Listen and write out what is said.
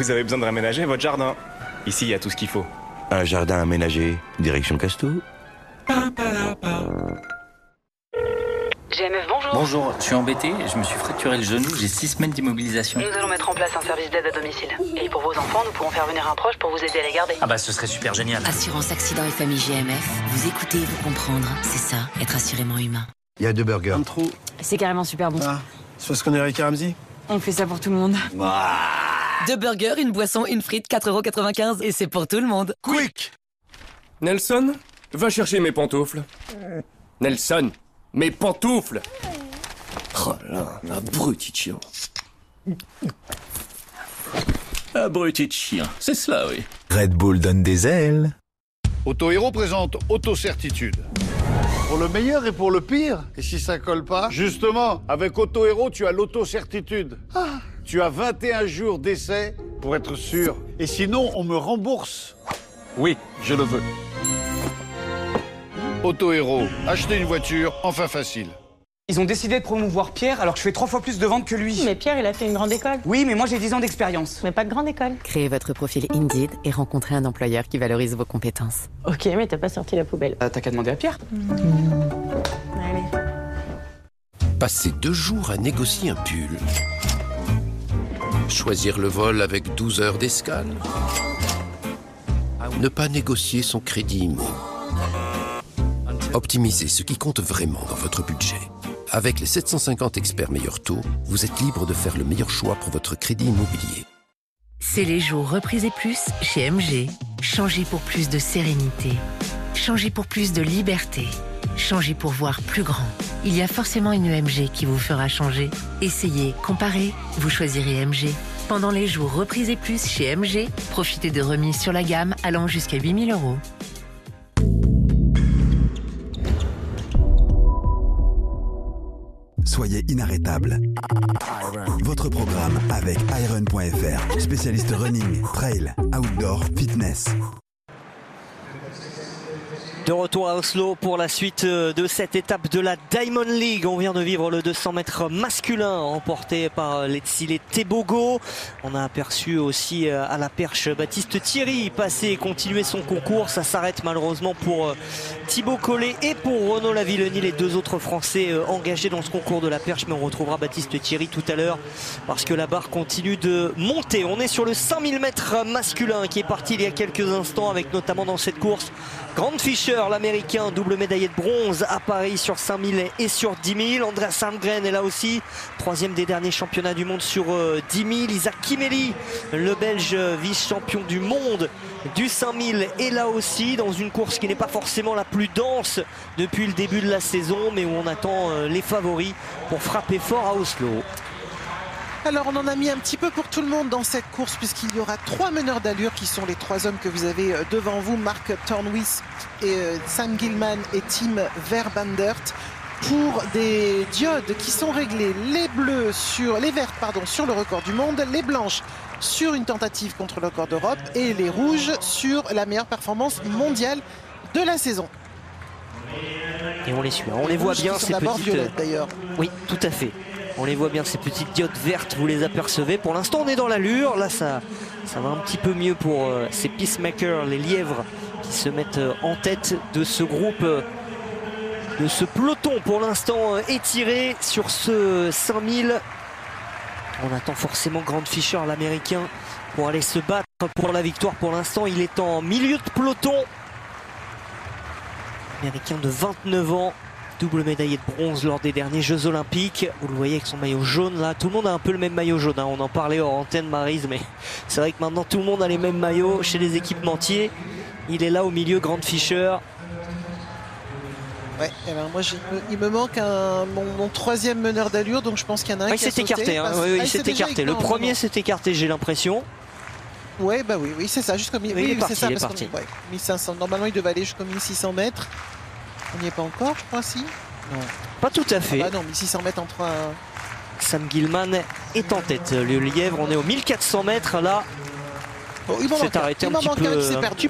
Vous avez besoin de réaménager votre jardin. Ici, il y a tout ce qu'il faut. Un jardin aménagé, direction Castou. GMF, bonjour. Bonjour, je suis embêté, je me suis fracturé le genou, j'ai 6 semaines d'immobilisation. Nous allons mettre en place un service d'aide à domicile. Et pour vos enfants, nous pourrons faire venir un proche pour vous aider à les garder. Ah bah ce serait super génial. Assurance accident et famille GMF. Vous écoutez et vous comprendre. C'est ça, être assurément humain. Il y a 2 burgers. Un trou. C'est carrément super bon. Ah, c'est parce qu'on est Eric Ramsey. On fait ça pour tout le monde. 2 burgers, une boisson, une frite, 4,95 € et c'est pour tout le monde. Quick! Nelson, va chercher mes pantoufles. Nelson, mes pantoufles! Oh là, abruti de chien. Abruti de chien, c'est cela, oui. Red Bull donne des ailes. Auto-Héros présente Auto-Certitude. Pour le meilleur et pour le pire. Et si ça colle pas? Justement, avec Auto-Héros, tu as l'auto-certitude. Tu as 21 jours d'essai pour être sûr. Et sinon, on me rembourse. Oui, je le veux. Auto-Héros, acheter une voiture, enfin facile. Ils ont décidé de promouvoir Pierre alors que je fais 3 fois plus de ventes que lui. Mais Pierre, il a fait une grande école. Oui, mais moi j'ai 10 ans d'expérience. Mais pas de grande école. Créez votre profil Indeed et rencontrez un employeur qui valorise vos compétences. Ok, mais t'as pas sorti la poubelle. T'as qu'à demander à Pierre. Allez. Passer 2 jours à négocier un pull. Choisir le vol avec 12 heures d'escale. Ne pas négocier son crédit IMO. Optimisez ce qui compte vraiment dans votre budget. Avec les 750 experts meilleurs taux, vous êtes libre de faire le meilleur choix pour votre crédit immobilier. C'est les jours repris et plus chez MG. Changez pour plus de sérénité. Changez pour plus de liberté. Changez pour voir plus grand. Il y a forcément une EMG qui vous fera changer. Essayez, comparez, vous choisirez MG. Pendant les jours repris et plus chez MG, profitez de remises sur la gamme allant jusqu'à 8 000 €. Soyez inarrêtable. Votre programme avec Iron.fr, spécialiste running, trail, outdoor, fitness. De retour à Oslo pour la suite de cette étape de la Diamond League. On vient de vivre le 200 mètres masculin remporté par Letsile Tebogo. On a aperçu aussi à la perche Baptiste Thierry passer et continuer son concours. Ça s'arrête malheureusement pour Thibaut Collet et pour Renaud Lavillenie, les 2 autres Français engagés dans ce concours de la perche. Mais on retrouvera Baptiste Thierry tout à l'heure parce que la barre continue de monter. On est sur le 5000 mètres masculin qui est parti il y a quelques instants avec notamment dans cette course Grant Fisher, l'américain, double médaillé de bronze à Paris sur 5000 et sur 10 000. Andreas Almgren est là aussi, 3e des derniers championnats du monde sur 10 000. Isaac Kimeli, le belge vice-champion du monde du 5000 est là aussi dans une course qui n'est pas forcément la plus dense depuis le début de la saison, mais où on attend les favoris pour frapper fort à Oslo. Alors on en a mis un petit peu pour tout le monde dans cette course puisqu'il y aura 3 meneurs d'allure qui sont les 3 hommes que vous avez devant vous, Mark Tornwis et Sam Gilman et Tim Verbandert, pour des diodes qui sont réglées, les vertes sur le record du monde, les blanches sur une tentative contre le record d'Europe et les rouges sur la meilleure performance mondiale de la saison. Et on les suit, on les voit bien ces petites violettes d'ailleurs. Oui, tout à fait. On les voit bien, ces petites diodes vertes, vous les apercevez. Pour l'instant, on est dans l'allure. Là, ça va un petit peu mieux pour ces peacemakers, les lièvres, qui se mettent en tête de ce groupe, de ce peloton pour l'instant étiré sur ce 5000. On attend forcément Grant Fisher, l'américain, pour aller se battre pour la victoire. Pour l'instant, il est en milieu de peloton. Américain de 29 ans. Double médaillé de bronze lors des derniers Jeux Olympiques. Vous le voyez avec son maillot jaune là. Tout le monde a un peu le même maillot jaune. On en parlait hors antenne, Maryse, mais c'est vrai que maintenant tout le monde a les mêmes maillots chez les équipementiers. Il est là au milieu, Grant Fisher. Ouais, alors moi il me manque mon 3e meneur d'allure, donc je pense qu'il y en a un qui s'est écarté. Il s'est écarté. Le premier s'est écarté, j'ai l'impression. Ouais, bah oui, c'est ça. Jusqu'au il est parti. 1500. Normalement, il devait aller jusqu'aux 1600 mètres. On n'y est pas encore, je crois, si. Non. Pas tout à fait. Ah bah non, 1600 mètres entre un... Sam Gilman est en tête. Le lièvre, on est aux 1400 mètres là. Bon, il s'est arrêté un petit